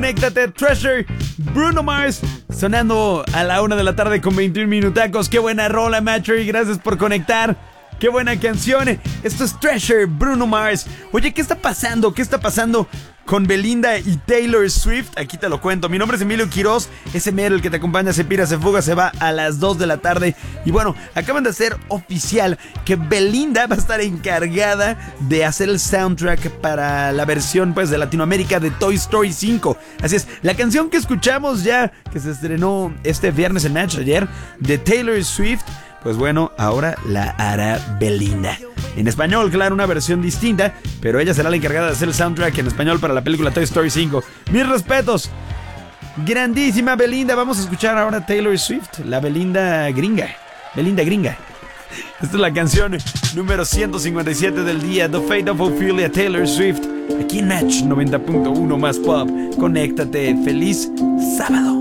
Conéctate, Treasure, Bruno Mars, sonando a la 1 de la tarde con 21 minutacos. Qué buena rola, Matri, gracias por conectar. Qué buena canción. Esto es Treasure, Bruno Mars. Oye, ¿qué está pasando? ¿Qué está pasando con Belinda y Taylor Swift? Aquí te lo cuento. Mi nombre es Emilio Quiroz. Ese mero, el que te acompaña, se pira, se fuga, se va a las 2 de la tarde. Y bueno, acaban de hacer oficial que Belinda va a estar encargada de hacer el soundtrack para la versión, pues, de Latinoamérica de Toy Story 5. Así es, la canción que escuchamos ya, que se estrenó este viernes en Match ayer, de Taylor Swift, pues bueno, ahora la hará Belinda. En español, claro, una versión distinta, pero ella será la encargada de hacer el soundtrack en español para la película Toy Story 5. Mis respetos. Grandísima Belinda. Vamos a escuchar ahora Taylor Swift, la Belinda gringa. Belinda gringa. Esta es la canción número 157 del día, The Fate of Ophelia, Taylor Swift. Aquí en Match 90.1 más pop. Conéctate. Feliz sábado.